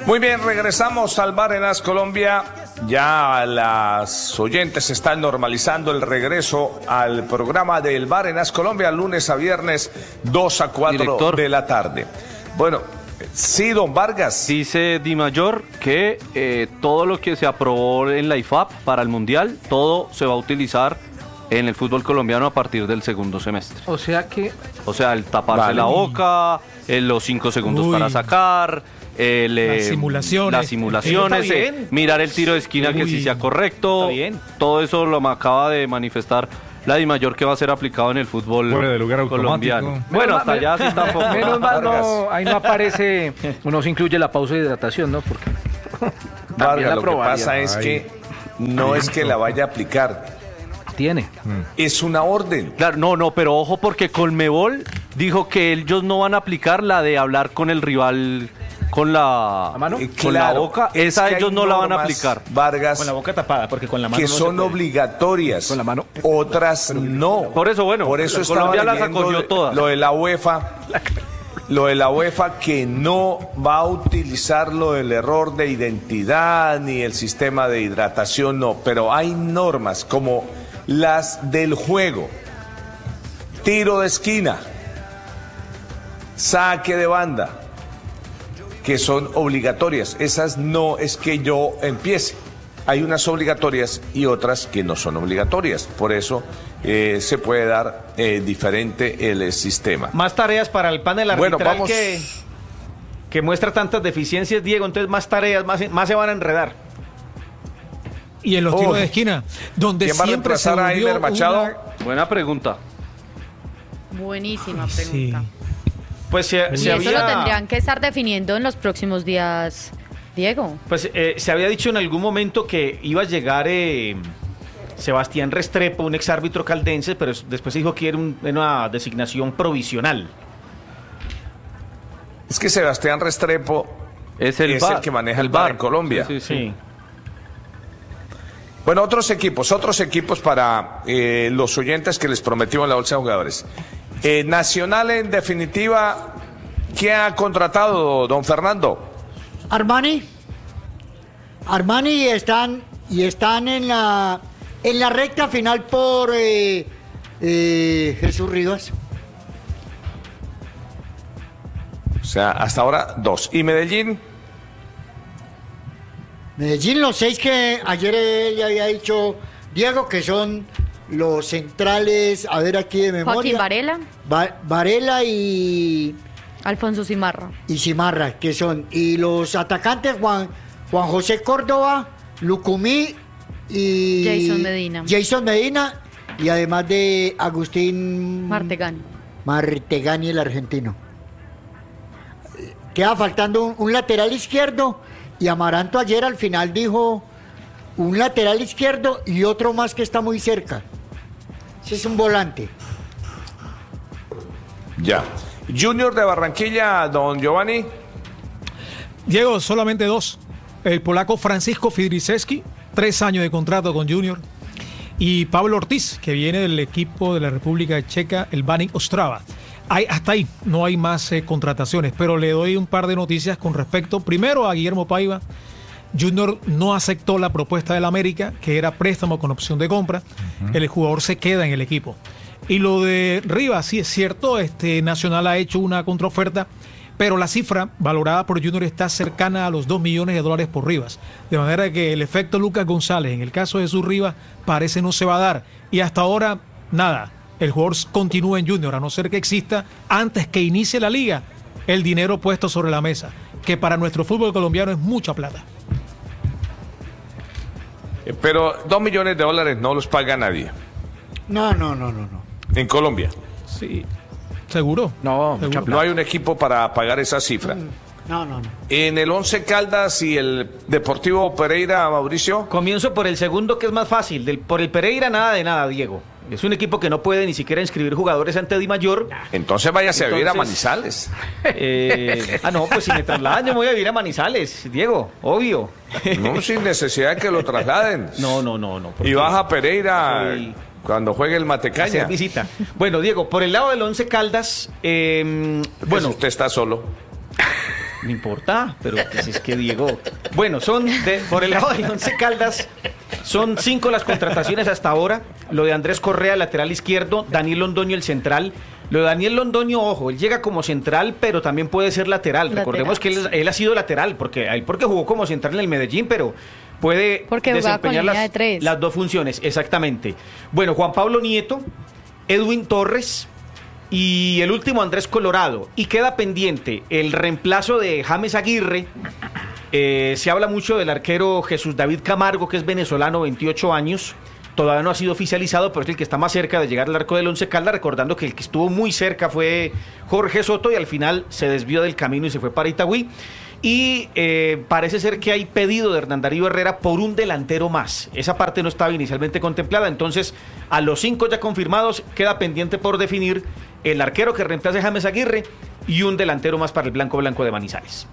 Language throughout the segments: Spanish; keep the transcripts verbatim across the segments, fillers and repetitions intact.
Muy bien, regresamos al Bar en As Colombia. Ya las oyentes están normalizando el regreso al programa del Bar en As Colombia, lunes a viernes, dos a cuatro Director. De la tarde. Bueno, sí, don Vargas. Dice Di Mayor que eh, todo lo que se aprobó en la I F A P para el Mundial, todo se va a utilizar en el fútbol colombiano a partir del segundo semestre. O sea que... O sea, el taparse vale. la boca, el, los cinco segundos Uy. para sacar... El, eh, las simulaciones, las simulaciones eh, mirar el tiro de esquina Uy. que sí sea correcto, todo eso lo acaba de manifestar la Di Mayor que va a ser aplicado en el fútbol de lugar colombiano. Automático. Bueno, hasta allá sí tampoco. Menos mal no, ahí no aparece, no se incluye la pausa de hidratación, ¿no? Porque Vargas, lo que pasa es Ay. que no es que la vaya a aplicar. Tiene. Es una orden. Claro, no, no, pero ojo porque Conmebol dijo que ellos no van a aplicar la de hablar con el rival con la, ¿La mano? Eh, con claro, la boca, esa ellos no la van a aplicar. Vargas, con la boca tapada, porque con la mano que no son obligatorias, con la mano. Otras no. Por eso, bueno, por eso Colombia las acogió todas. Lo de la UEFA, lo de la UEFA que no va a utilizar lo del error de identidad ni el sistema de hidratación, no, pero hay normas como las del juego, tiro de esquina, saque de banda, que son obligatorias. Esas no es que yo empiece. Hay unas obligatorias y otras que no son obligatorias. Por eso eh, se puede dar eh, diferente el eh, sistema. Más tareas para el panel arbitral bueno, vamos... que, que muestra tantas deficiencias, Diego. Entonces más tareas, más, más se van a enredar. Y en los tiros oh. de esquina, donde ¿Quién siempre se a Eimer Machado? Una... Buena pregunta. Buenísima pregunta. Sí. Pues se, y se eso había... lo tendrían que estar definiendo en los próximos días, Diego. Pues eh, se había dicho en algún momento que iba a llegar eh, Sebastián Restrepo, un exárbitro caldense, pero después se dijo que era un, una designación provisional. Es que Sebastián Restrepo es el, es bar, el que maneja el, el bar bar en Colombia. Sí, sí, sí. Bueno, otros equipos, otros equipos para eh, los oyentes que les prometimos la bolsa de jugadores. Eh, Nacional, en definitiva, ¿qué ha contratado, don Fernando? Armani. Armani están y están en la en la recta final por eh, eh, Jesús Rivas. O sea, hasta ahora dos. ¿Y Medellín? Medellín, los seis que ayer él ya había dicho Diego, que son los centrales, a ver aquí de memoria. Joaquín Varela. Va, Varela y... Alfonso Cimarra. Y Cimarra, que son. Y los atacantes, Juan, Juan José Córdoba, Lucumí y... Jason Medina. Jason Medina, y además de Agustín... Martegani. Martegani, el argentino. Queda faltando un, un lateral izquierdo, y Amaranto ayer al final dijo un lateral izquierdo y otro más que está muy cerca. Ese es un volante. Ya. Junior de Barranquilla, don Giovanni. Diego, solamente dos. El polaco Francisco Fidriszewski, tres años de contrato con Junior. Y Pablo Ortiz, que viene del equipo de la República Checa, el Baník Ostrava. Hay, hasta ahí no hay más eh, contrataciones, pero le doy un par de noticias con respecto, primero, a Guillermo Paiva. Junior no aceptó la propuesta del América, que era préstamo con opción de compra. Uh-huh. El jugador se queda en el equipo. Y lo de Rivas, sí es cierto, este Nacional ha hecho una contraoferta, pero la cifra valorada por Junior está cercana a los dos millones de dólares por Rivas. De manera que el efecto Lucas González, en el caso de Jesús Rivas, parece no se va a dar. Y hasta ahora, nada. El jugador continúa en Junior, a no ser que exista, antes que inicie la liga, el dinero puesto sobre la mesa, que para nuestro fútbol colombiano es mucha plata. Pero dos millones de dólares no los paga nadie. No, no, no, no, no. En Colombia. Sí, seguro. No, seguro. No hay un equipo para pagar esa cifra. No, no, no. En el Once Caldas y el Deportivo Pereira, Mauricio. Comienzo por el segundo, que es más fácil. Del, por el Pereira, nada de nada, Diego. Es un equipo que no puede ni siquiera inscribir jugadores ante Di Mayor. Entonces váyase Entonces, a vivir a Manizales. Eh, ah, no, pues si me trasladan yo me voy a vivir a Manizales, Diego, obvio. No, sin necesidad de que lo trasladen. No, no, no. no y baja a Pereira sí. cuando juegue el Matecaña. Hacer visita. Bueno, Diego, por el lado del Once Caldas, eh, Pues bueno. usted está solo. No importa, pero pues es que Diego... Bueno, son, de, por el lado del Once Caldas, son cinco las contrataciones hasta ahora. Lo de Andrés Correa, lateral izquierdo, Daniel Londoño, el central. Lo de Daniel Londoño, ojo, él llega como central, pero también puede ser lateral. lateral. Recordemos que él, él ha sido lateral, porque él porque jugó como central en el Medellín, pero puede porque desempeñar las, de tres. las dos funciones, exactamente. Bueno, Juan Pablo Nieto, Edwin Torres y el último Andrés Colorado. Y queda pendiente el reemplazo de James Aguirre. Eh, se habla mucho del arquero Jesús David Camargo, que es venezolano, veintiocho años. Todavía no ha sido oficializado, pero es el que está más cerca de llegar al arco del Once Caldas, recordando que el que estuvo muy cerca fue Jorge Soto y al final se desvió del camino y se fue para Itagüí. Y eh, parece ser que hay pedido de Hernán Darío Herrera por un delantero más. Esa parte no estaba inicialmente contemplada, entonces a los cinco ya confirmados queda pendiente por definir el arquero que reemplace a James Aguirre y un delantero más para el Blanco Blanco de Manizales.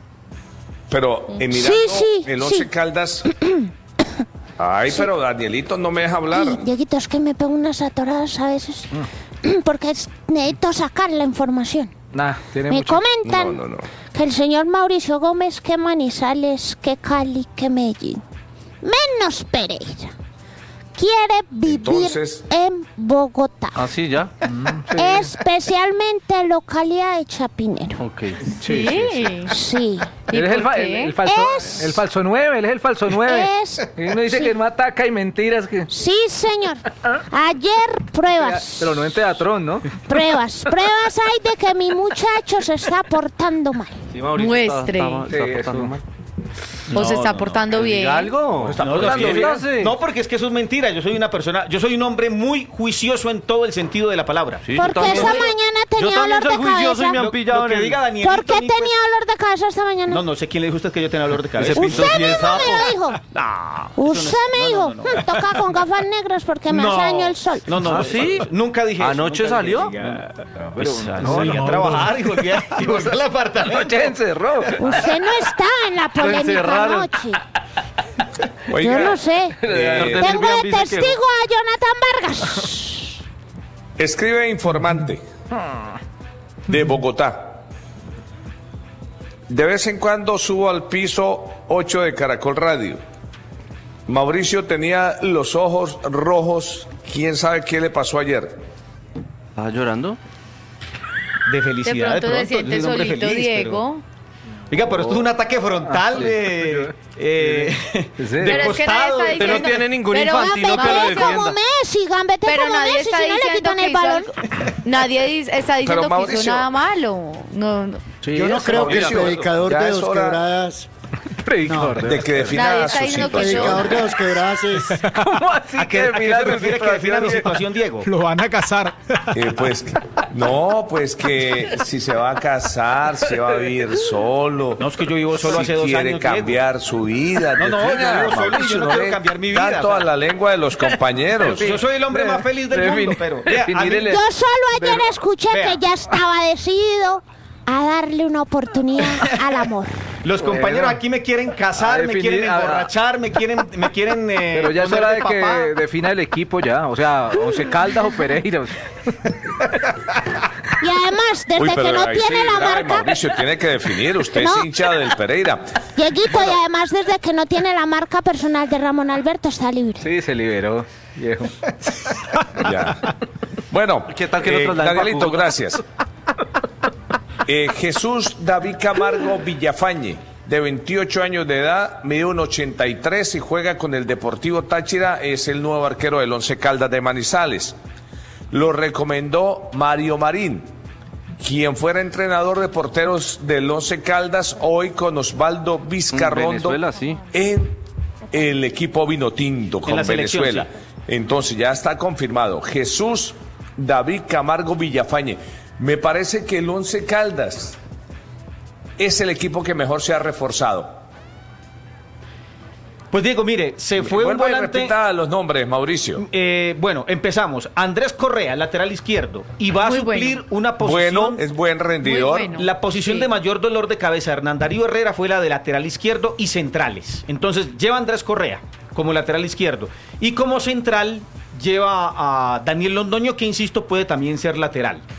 Pero eh, mirando Sí, sí, el Once sí. Caldas... Ay, pero Danielito no me deja hablar. Y, Dieguito, es que me pego unas atoradas a veces. Porque es- necesito sacar la información. Nah, tiene Me mucho. comentan No, no, no. que el señor Mauricio Gómez, que Manizales, que Cali, que Medellín, menos Pereira, quiere vivir Entonces- en Bogotá, Ah, sí, ya. especialmente localidad de Chapinero. Ok. Sí, sí, sí. Sí, ¿Y Él es el, por fa- qué? el- el falso, Es- el falso nueve, él es el falso nueve. Es- Y uno dice sí. que no ataca y mentiras que... sí, señor. Ayer pruebas. Pero no en Teatrón, ¿no? Pruebas, pruebas hay de que mi muchacho se está portando mal. Sí, Mauricio, Muestre. Está, está, está Sí, portando eso. mal. O se está portando bien. Diga algo. Está No, portando no, bien. sí, no, porque es que eso es mentira. Yo soy una persona, yo soy un hombre muy juicioso en todo el sentido de la palabra. Sí, yo Porque también esta soy- mañana Yo tenía también dolor soy de juicioso y me cabeza. han Lo, pillado lo en que el... diga Danielito. ¿Por qué ni, pues- tenía dolor de cabeza esta mañana? No, no sé quién le dijo a usted que yo tenía dolor de cabeza. Ese pinto Usted sí es mismo sapo. me lo dijo. No, Usted eso no me es- dijo. no, no, no, no. Toca con gafas negras porque me hace daño el sol. No, no, ¿Ah, no, sí? Nunca dije eso, ¿Anoche nunca dije salió? eso. Pues, No, salí a trabajar y volví, a, y volví al apartamento. Noche encerró. Usted no está en la polémica encerraron. anoche. Oiga, Yo no sé. eh, Tengo de testigo a Jonathan Vargas. escribe informante de Bogotá. De vez en cuando subo al piso ocho de Caracol Radio. Mauricio tenía los ojos rojos. ¿Quién sabe qué le pasó ayer? ¿Estaba llorando? De De felicidad, pronto se siente yo soy un hombre solito, feliz, Diego. pero- Oiga, pero esto es un ataque frontal de, eh, Sí. de Pero es que nadie costado. está Usted no diciendo- tiene ningún Pero infantino que lo Gambete como defienda. Messi, gambete Pero como nadie Messi, está si no le diciendo quitan que el hizo balón. algo- Nadie dice- está diciendo que hizo Mauricio- nada malo. No, no. Sí, Yo no es- creo que el Mauricio, predicador ya de es dos hora quebradas, predicador. De que defina Nadie está su diciendo que situación. predicador de dos quebradas es ¿Cómo así ¿A qué, a qué defina se su refiere que defina mi situación? situación, Diego? Lo van a casar. Eh, pues que- no, pues que si se va a casar, se va a vivir solo. No, es que yo vivo solo si hace dos quiere años, cambiar su vida. No, no, defina, yo vivo solo y yo Mauricio, no quiero le cambiar mi vida, Tanto o sea. a la lengua de los compañeros. Yo soy el hombre más feliz del Defini- mundo, pero vea, a mí- definir el- Yo solo ayer escuché Vea. que ya estaba decidido a darle una oportunidad al amor. los compañeros Bueno. aquí me quieren casar, A me definir- quieren a- emborrachar, me quieren, me quieren eh, Pero ya es poner hora de que papá. defina el equipo ya. O sea, Once Caldas o Pereira. Y además, desde Uy, que pero no ahí tiene sí, la grave, marca, Mauricio tiene que definir. Usted No. es hincha del Pereira. Dieguito, y además desde que no tiene la marca personal de Ramón Alberto está libre. Sí, se liberó, viejo. Ya. Bueno, ¿Qué tal que no eh, trasladen Danielito, Pacu? gracias. Eh, Jesús David Camargo Villafañe, de veintiocho años de edad, mide un ochenta y tres y juega con el Deportivo Táchira, es el nuevo arquero del Once Caldas de Manizales. Lo recomendó Mario Marín, quien fuera entrenador de porteros del Once Caldas, hoy con Osvaldo Vizcarrondo Venezuela, sí. en el equipo Vinotinto con la selección, Venezuela. sí. Entonces ya está confirmado. Jesús David Camargo Villafañe. Me parece que el Once Caldas es el equipo que mejor se ha reforzado. Pues Diego, mire, se fue un Vuelva y volante. repita los nombres, Mauricio. Eh, bueno, empezamos. Andrés Correa, lateral izquierdo, y va Muy a suplir bueno. una posición. Bueno, es buen rendidor. Muy bueno. La posición Sí. de mayor dolor de cabeza de Hernán Darío Herrera fue la de lateral izquierdo y centrales. Entonces lleva a Andrés Correa como lateral izquierdo. Y como central lleva a Daniel Londoño, que insisto puede también ser lateral.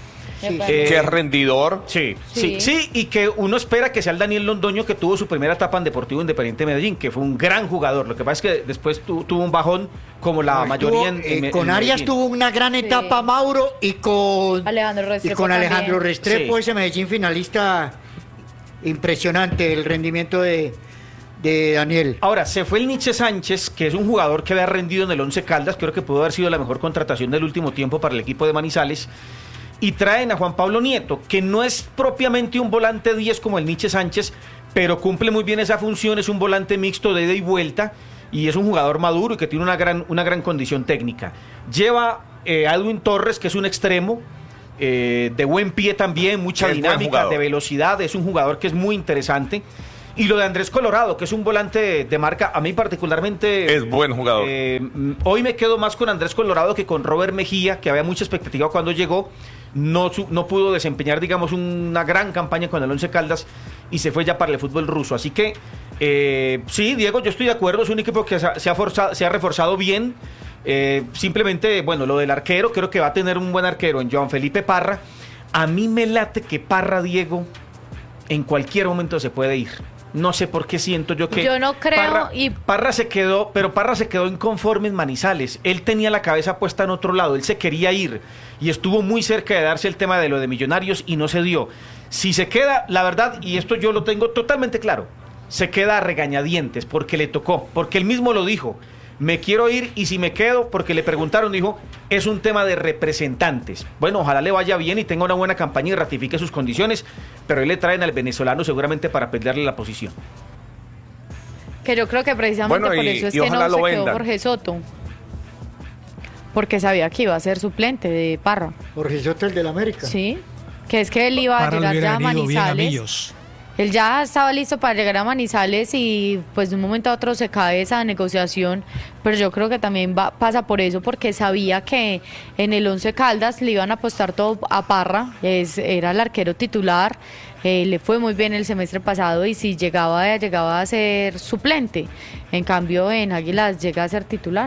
sí, Eh, que es rendidor. Sí, Sí. sí, sí, y que uno espera que sea el Daniel Londoño que tuvo su primera etapa en Deportivo Independiente Medellín, que fue un gran jugador. Lo que pasa es que después tu, tuvo un bajón como la Estuvo, mayoría en, eh, en- con en Arias Medellín. tuvo una gran etapa Sí. Mauro y con Alejandro y Restrepo con también. Alejandro Restrepo, Sí. ese Medellín finalista, impresionante el rendimiento de, de Daniel. Ahora, se fue el Nietzsche Sánchez, que es un jugador que había rendido en el Once Caldas, creo que pudo haber sido la mejor contratación del último tiempo para el equipo de Manizales, y traen a Juan Pablo Nieto, que no es propiamente un volante diez como el Nietzsche Sánchez, pero cumple muy bien esa función, es un volante mixto de ida y vuelta, y es un jugador maduro y que tiene una gran, una gran condición técnica. Lleva eh, a Edwin Torres, que es un extremo, eh, de buen pie también, mucha Es buen dinámica, jugador. de velocidad, es un jugador que es muy interesante. Y lo de Andrés Colorado, que es un volante de, de marca, a mí particularmente... Es buen jugador. eh, mm, hoy me quedo más con Andrés Colorado que con Robert Mejía, que había mucha expectativa cuando llegó. No, su- no pudo desempeñar, digamos, una gran campaña con el Once Caldas y se fue ya para el fútbol ruso. Así que, eh, sí, Diego, yo estoy de acuerdo, es un equipo que se ha, se ha forzado- se ha reforzado bien. Eh, simplemente, bueno, lo del arquero, creo que va a tener un buen arquero en Joan Felipe Parra. A mí me late que Parra, Diego, en cualquier momento se puede ir. No sé por qué siento yo que... Yo no creo Parra, y- Parra se quedó, pero Parra se quedó inconforme en Manizales. Él tenía la cabeza puesta en otro lado, él se quería ir y estuvo muy cerca de darse el tema de lo de Millonarios y no se dio. Si se queda, la verdad, y esto yo lo tengo totalmente claro, se queda a regañadientes porque le tocó, porque él mismo lo dijo. Me quiero ir y si me quedo, porque le preguntaron, dijo, es un tema de representantes. Bueno, ojalá le vaya bien y tenga una buena campaña y ratifique sus condiciones, pero ahí le traen al venezolano seguramente para pelearle la posición. Que yo creo que precisamente Bueno, por y- eso es y que ojalá no lo se quedó vendan. Jorge Soto. Porque sabía que iba a ser suplente de Parra. Jorge Soto, el del América. Sí. Que es que él iba a Parra le llegar hubiera ya a venido bien a Manizales. Millos. Él ya estaba listo para llegar a Manizales y pues de un momento a otro se cae esa negociación, pero yo creo que también va, pasa por eso, porque sabía que en el Once Caldas le iban a apostar todo a Parra, es, era el arquero titular, eh, le fue muy bien el semestre pasado y si llegaba, llegaba a ser suplente, en cambio en Águilas llega a ser titular.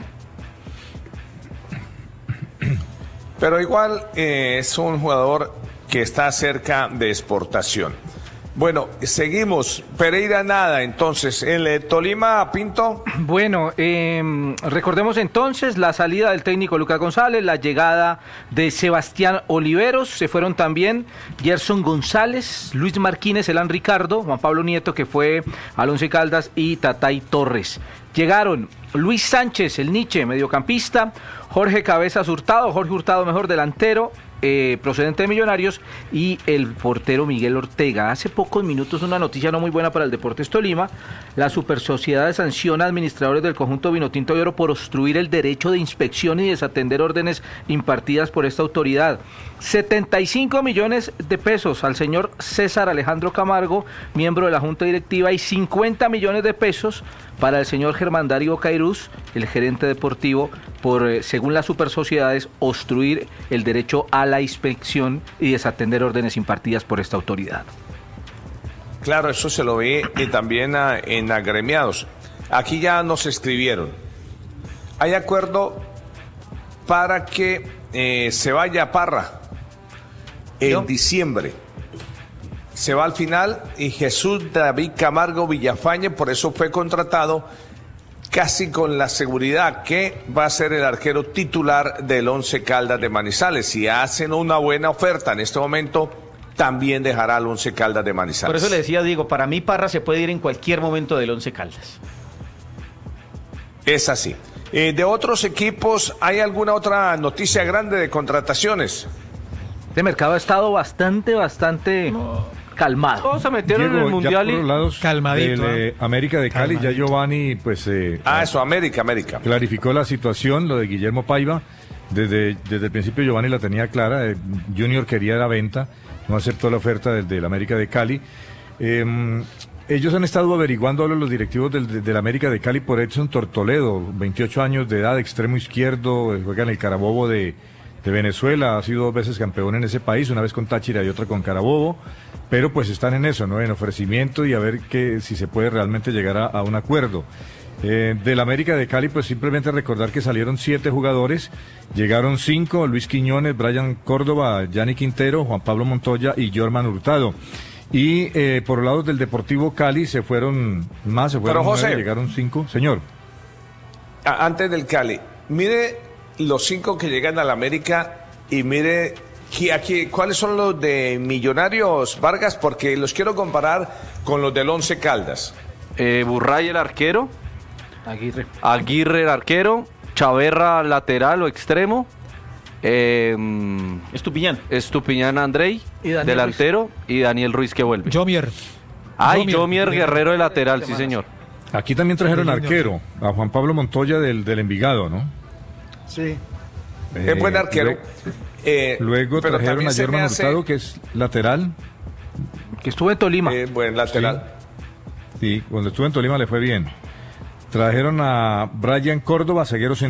Pero igual eh, es un jugador que está cerca de exportación. Bueno, seguimos. Pereira nada, entonces. El eh, Tolima, Pinto. Bueno, eh, recordemos entonces la salida del técnico Lucas González, la llegada de Sebastián Oliveros, se fueron también Gerson González, Luis Martínez, Elan Ricardo, Juan Pablo Nieto, que fue al Once Caldas, y Tatay Torres. Llegaron Luis Sánchez, el Nietzsche, mediocampista, Jorge Cabezas Hurtado, Jorge Hurtado, mejor delantero, eh, procedente de Millonarios, y el portero Miguel Ortega. Hace pocos minutos una noticia no muy buena para el Deportes Tolima: la Super Sociedad sanciona a administradores del conjunto Vinotinto de Oro por obstruir el derecho de inspección y desatender órdenes impartidas por esta autoridad. setenta y cinco millones de pesos al señor César Alejandro Camargo, miembro de la Junta Directiva, y cincuenta millones de pesos para el señor Germán Darío Cairuz, el gerente deportivo, por, eh, según las super sociedades, obstruir el derecho a la inspección y desatender órdenes impartidas por esta autoridad. Claro, eso se lo ve y también a- en agremiados. Aquí ya nos escribieron. Hay acuerdo para que eh, se vaya Parra en ¿Yo? diciembre. Se va al final y Jesús David Camargo Villafañe, por eso fue contratado, casi con la seguridad que va a ser el arquero titular del Once Caldas de Manizales. Si hacen una buena oferta en este momento, también dejará al Once Caldas de Manizales. Por eso le decía, Diego, para mí Parra se puede ir en cualquier momento del Once Caldas. Es así. Eh, de otros equipos, ¿hay alguna otra noticia grande de contrataciones? Este mercado ha estado bastante, bastante calmado. Todos se metieron en el Diego, ya Mundial por los y... lados Calmadito, del, ¿eh? eh, América de Cali, Calmadito. ya Giovanni pues eh, Ah, eso, América, América. clarificó la situación, lo de Guillermo Paiva. Desde, desde el principio Giovanni la tenía clara, eh, Junior quería la venta, no aceptó la oferta del, del América de Cali. Eh, ellos han estado averiguando, hablo los directivos del, del, del América de Cali, por Edson Tortoledo, veintiocho años de edad, extremo izquierdo, eh, juega en el Carabobo de, de Venezuela, ha sido dos veces campeón en ese país, una vez con Táchira y otra con Carabobo, pero pues están en eso, ¿no? En ofrecimiento y a ver que, si se puede realmente llegar a, a un acuerdo. Eh, del América de Cali, pues simplemente recordar que salieron siete jugadores, llegaron cinco: Luis Quiñones, Brian Córdoba, Yanni Quintero, Juan Pablo Montoya y Jorman Hurtado. Y eh, por lados del Deportivo Cali se fueron más, se fueron Pero, José, nueve, llegaron cinco. Señor. A- Antes del Cali, mire los cinco que llegan al América y mire qui- aquí, cuáles son los de Millonarios, Vargas, porque los quiero comparar con los del Once Caldas. Eh, Burray el arquero, Aguirre. Aguirre el arquero, Chaverra lateral o extremo, eh, Estupiñán. Estupiñán Andrei, Y Daniel delantero, y Daniel Ruiz que vuelve. Jomier. Ay, Jomier. Jomier Guerrero de lateral, sí señor. Aquí también trajeron Sí, arquero, a Juan Pablo Montoya del, del Envigado, ¿no? Sí. Es Eh, buen arquero. lue- Eh, Luego pero trajeron también a se me Germán hace, Hurtado, que es lateral. Que estuvo en Tolima. eh, buen lateral. Sí, cuando estuvo en Tolima le fue bien. Trajeron a Brian Córdoba, zaguero